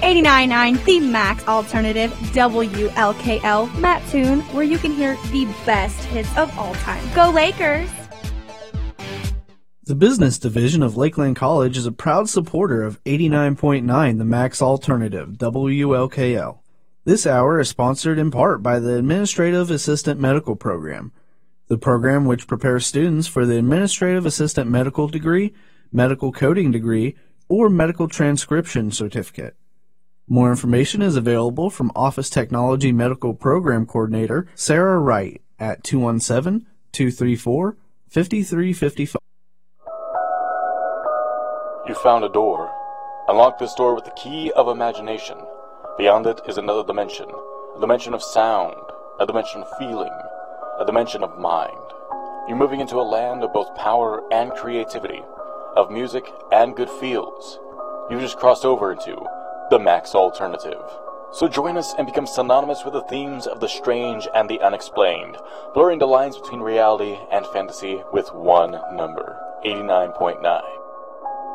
89.9, the Max Alternative, WLKL, Mattoon, where you can hear the best hits of all time. Go Lakers! The business division of Lakeland College is a proud supporter of 89.9, the Max Alternative, WLKL. This hour is sponsored in part by the Administrative Assistant Medical Program, the program which prepares students for the Administrative Assistant Medical degree, Medical Coding degree, or Medical Transcription certificate. More information is available from Office Technology Medical Program Coordinator Sarah Wright at 217-234-5355. You found a door. Unlock this door with the key of imagination. Beyond it is another dimension. A dimension of sound. A dimension of feeling. A dimension of mind. You're moving into a land of both power and creativity. Of music and good feels. You just crossed over into the Max Alternative. So join us and become synonymous with the themes of the strange and the unexplained, blurring the lines between reality and fantasy with one number, 89.9.